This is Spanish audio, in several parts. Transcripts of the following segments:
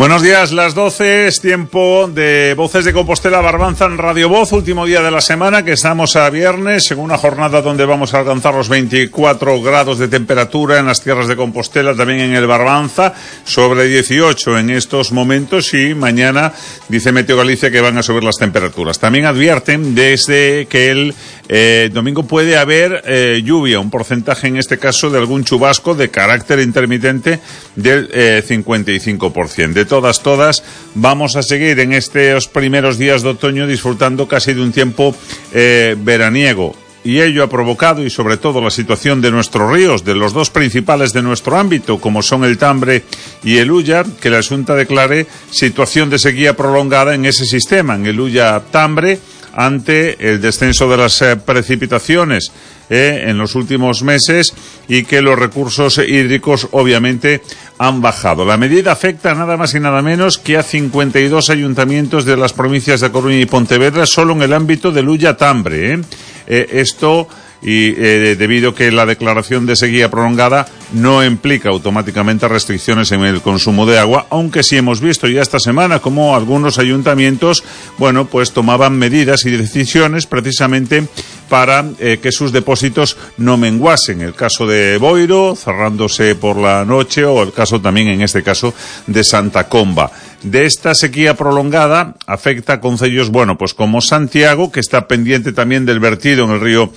Buenos días, las 12, es tiempo de Voces de Compostela, Barbanza en Radio Voz, último día de la semana, que estamos a viernes, en una jornada donde vamos a alcanzar los 24 grados de temperatura en las tierras de Compostela, también en el Barbanza, sobre 18 en estos momentos, y mañana dice Meteo Galicia que van a subir las temperaturas. También advierten desde que el domingo puede haber lluvia, un porcentaje en este caso de algún chubasco de carácter intermitente del 55%. De todas, vamos a seguir en estos primeros días de otoño disfrutando casi de un tiempo veraniego. Y ello ha provocado, y sobre todo la situación de nuestros ríos, de los dos principales de nuestro ámbito, como son el Tambre y el Ulla, que la Xunta declare situación de sequía prolongada en ese sistema, en el Ulla-Tambre, ante el descenso de las precipitaciones en los últimos meses, y que los recursos hídricos obviamente han bajado. La medida afecta nada más y nada menos que a 52 ayuntamientos de las provincias de Coruña y Pontevedra, solo en el ámbito del Ulla-Tambre. Esto debido a que la declaración de sequía prolongada no implica automáticamente restricciones en el consumo de agua, aunque sí hemos visto ya esta semana como algunos ayuntamientos, pues tomaban medidas y decisiones precisamente para que sus depósitos no menguasen. El caso de Boiro, cerrándose por la noche, o el caso también, en este caso, de Santa Comba. De esta sequía prolongada afecta a concellos, pues como Santiago, que está pendiente también del vertido en el río,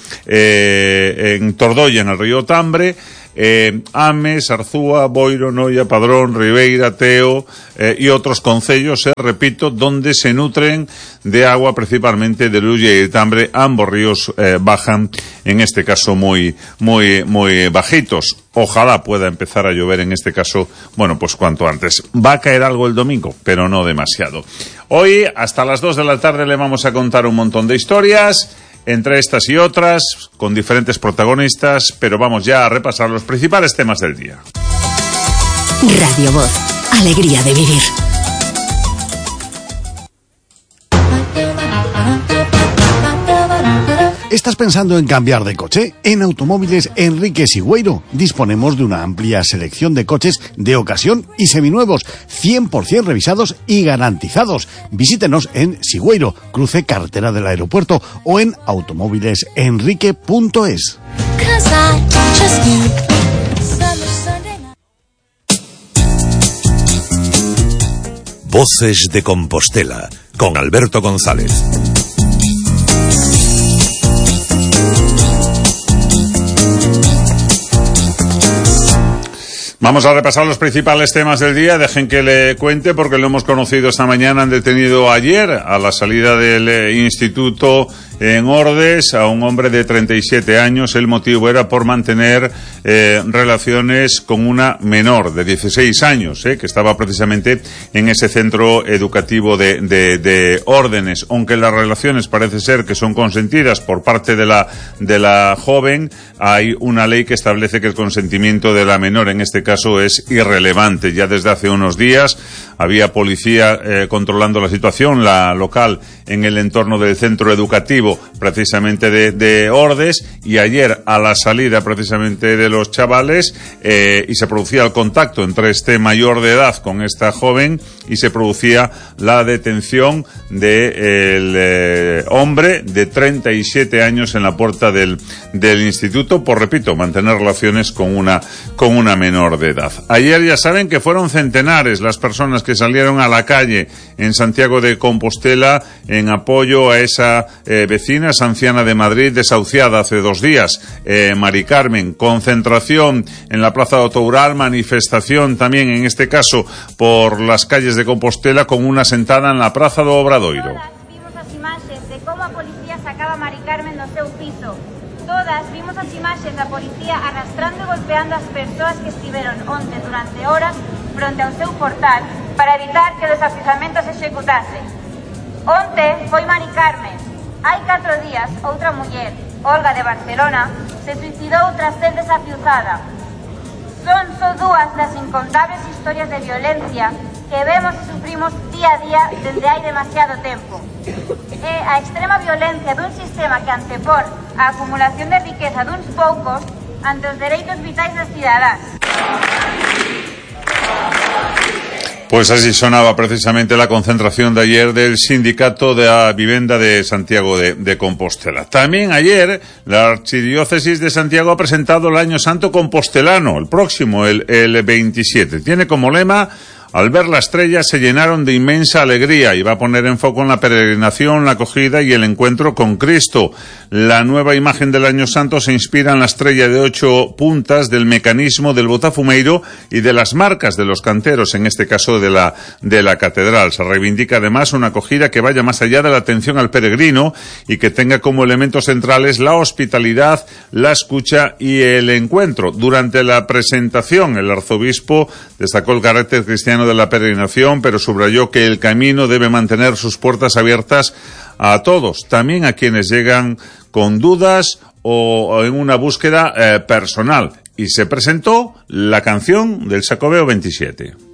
en Tordoia, en el río Tambre, Ames, Arzúa, Boiro, Noia, Padrón, Ribeira, Teo y otros concellos, repito, donde se nutren de agua principalmente del Ulla y el Tambre. Ambos ríos bajan, en este caso muy bajitos. Ojalá pueda empezar a llover en este caso, pues cuanto antes. Va a caer algo el domingo, pero no demasiado. Hoy, hasta las 2 de la tarde, le vamos a contar un montón de historias, entre estas y otras, con diferentes protagonistas, pero vamos ya a repasar los principales temas del día. Radio Voz, alegría de vivir. ¿Estás pensando en cambiar de coche? En Automóviles Enrique Sigüeiro disponemos de una amplia selección de coches de ocasión y seminuevos, 100% revisados y garantizados. Visítenos en Sigüeiro, cruce carretera del aeropuerto, o en automóvilesenrique.es. Voces de Compostela, con Alberto González. Vamos a repasar los principales temas del día. Dejen que le cuente, porque lo hemos conocido esta mañana. Han detenido ayer, a la salida del instituto en Ordes, a un hombre de 37 años. El motivo era por mantener relaciones con una menor de 16 años, que estaba precisamente en ese centro educativo de Órdenes. Aunque las relaciones parece ser que son consentidas por parte de la joven, hay una ley que establece que el consentimiento de la menor, en este caso, es irrelevante. Ya desde hace unos días había policía controlando la situación, la local, en el entorno del centro educativo precisamente de Ordes, y ayer, a la salida precisamente de los chavales, y se producía el contacto entre este mayor de edad con esta joven, y se producía la detención del hombre de 37 años en la puerta del instituto por, repito, mantener relaciones con una menor de edad. Ayer ya saben que fueron centenares las personas que salieron a la calle en Santiago de Compostela en apoyo a esa vecina, esa anciana de Madrid, desahuciada hace 2 días, Mari Carmen. Concentración en la Plaza de Otoural, manifestación también, en este caso, por las calles de Compostela, con una sentada en la Praza do Obradoiro. Todas vimos as imaxes de como a policía sacaba a Mari Carmen do seu piso. Todas vimos as imaxes da policía arrastrando e golpeando as persoas que estiveron onte durante horas fronte ao seu portal para evitar que o desafiuzamento se executase. Onte foi Mari Carmen. Hai 4 días, outra muller, Olga de Barcelona, se suicidou tras ser desafiuzada. Son só 2 das incontables historias de violencia que vemos e sufrimos día a día dende hai demasiado tempo. É a extrema violencia dun sistema que antepor a acumulación de riqueza duns poucos ante os dereitos vitais das cidadás. Pues así sonaba precisamente la concentración de ayer del Sindicato de la Vivenda de Santiago de Compostela. También ayer la Archidiócesis de Santiago ha presentado el Año Santo Compostelano, el próximo, el 27. Tiene como lema: al ver la estrella se llenaron de inmensa alegría, y va a poner en foco en la peregrinación, la acogida y el encuentro con Cristo. La nueva imagen del Año Santo se inspira en la estrella de 8 puntas, del mecanismo del botafumeiro y de las marcas de los canteros, en este caso de la catedral. Se reivindica además una acogida que vaya más allá de la atención al peregrino y que tenga como elementos centrales la hospitalidad, la escucha y el encuentro. Durante la presentación, el arzobispo destacó el carácter cristiano de la peregrinación, pero subrayó que el camino debe mantener sus puertas abiertas a todos, también a quienes llegan con dudas o en una búsqueda personal. Y se presentó la canción del Xacobeo 27.